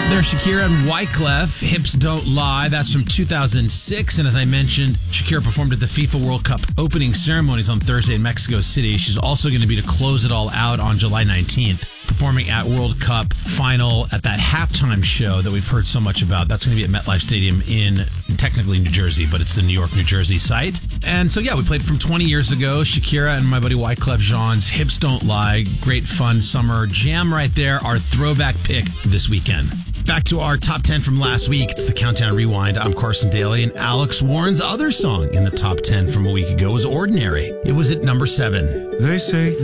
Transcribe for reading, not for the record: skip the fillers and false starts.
There's Shakira and Wyclef, Hips Don't Lie. That's from 2006. And as I mentioned, Shakira performed at the FIFA World Cup opening ceremonies on Thursday in Mexico City. She's also going to be to close it all out on July 19th, performing at World Cup final at that halftime show that we've heard so much about. That's going to be at MetLife Stadium in technically New Jersey, but it's the New York, New Jersey site. And so, yeah, we played from 20 years ago. Shakira and my buddy Wyclef Jean's Hips Don't Lie. Great fun summer jam right there. Our throwback pick this weekend. Back to our top 10 from last week. It's the Countdown Rewind. I'm Carson Daly, and Alex Warren's other song in the top 10 from a week ago was Ordinary. It was at number 7. They say